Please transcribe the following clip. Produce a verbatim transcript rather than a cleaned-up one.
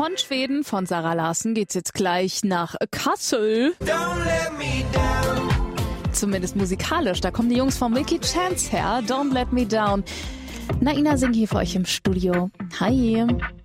Von Schweden, von Zara Larsson, geht's jetzt gleich nach Kassel. Don't let me down. Zumindest musikalisch, da kommen die Jungs von Milky Chance her. Don't Let Me Down. Naina Singh hier für euch im Studio. Hi.